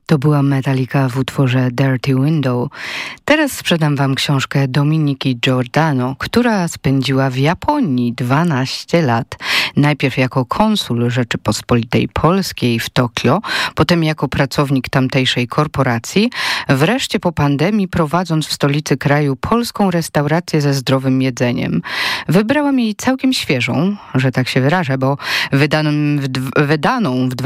To była Metallica w utworze Dirty Window. Teraz sprzedam wam książkę Dominiki Giordano, która spędziła w Japonii 12 lat. Najpierw jako konsul Rzeczypospolitej Polskiej w Tokio, potem jako pracownik tamtejszej korporacji, wreszcie po pandemii prowadząc w stolicy kraju polską restaurację ze zdrowym jedzeniem. Wybrałam jej całkiem świeżą, że tak się wyrażę, bo wydaną w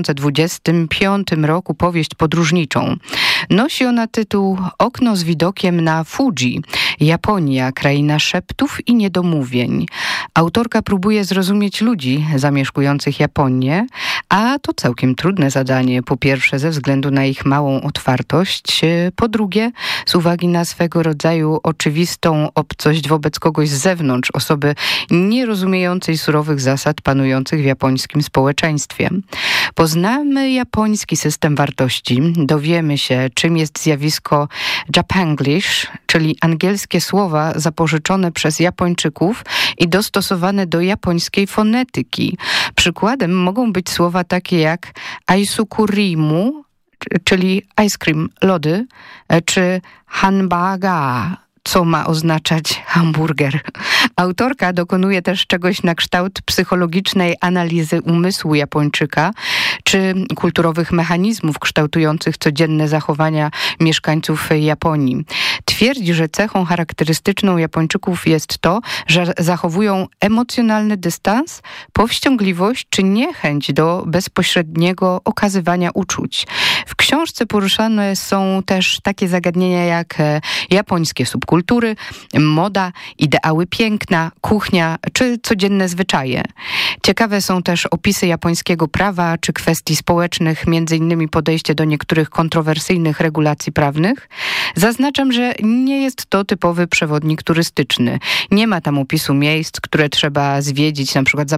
2025 roku powieść podróżniczą. Nosi ona tytuł Okno z widokiem na Fuji. Japonia, kraina szeptów i niedomówień. Autorka próbuje zrozumieć ludzi zamieszkujących Japonię, a to całkiem trudne zadanie. Po pierwsze ze względu na ich małą otwartość, po drugie z uwagi na swego rodzaju oczywistą obcość wobec kogoś z zewnątrz, osoby nierozumiejącej surowych zasad panujących w japońskim społeczeństwie. Poznamy japoński system wartości, dowiemy się, czym jest zjawisko Japanglish, czyli angielskie słowa zapożyczone przez Japończyków i dostosowane do japońskiej fonetyki. Przykładem mogą być słowa takie jak aisukurimu, czyli ice cream, lody, czy hanbaga, co ma oznaczać hamburger. Autorka dokonuje też czegoś na kształt psychologicznej analizy umysłu Japończyka, czy kulturowych mechanizmów kształtujących codzienne zachowania mieszkańców Japonii. Twierdzi, że cechą charakterystyczną Japończyków jest to, że zachowują emocjonalny dystans, powściągliwość czy niechęć do bezpośredniego okazywania uczuć. W książce poruszane są też takie zagadnienia jak japońskie subkultury, moda, ideały piękna, kuchnia czy codzienne zwyczaje. Ciekawe są też opisy japońskiego prawa czy kwestii społecznych, między innymi podejście do niektórych kontrowersyjnych regulacji prawnych. Zaznaczam, że nie jest to typowy przewodnik turystyczny. Nie ma tam opisu miejsc, które trzeba zwiedzić, na przykład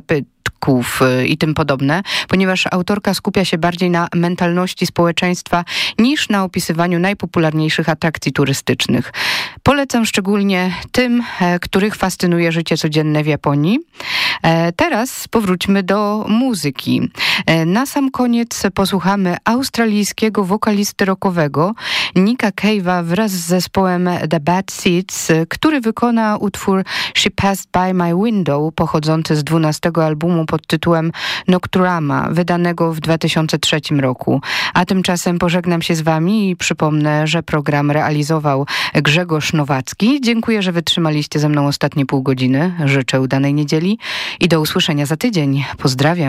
i tym podobne, ponieważ autorka skupia się bardziej na mentalności społeczeństwa niż na opisywaniu najpopularniejszych atrakcji turystycznych. Polecam szczególnie tym, których fascynuje życie codzienne w Japonii. Teraz powróćmy do muzyki. Na sam koniec posłuchamy australijskiego wokalisty rockowego Nicka Cave'a wraz z zespołem The Bad Seeds, który wykona utwór She Passed By My Window, pochodzący z 12 albumu pod tytułem Nocturama, wydanego w 2003 roku. A tymczasem pożegnam się z wami i przypomnę, że program realizował Grzegorz Nowacki. Dziękuję, że wytrzymaliście ze mną ostatnie pół godziny. Życzę udanej niedzieli i do usłyszenia za tydzień. Pozdrawiam.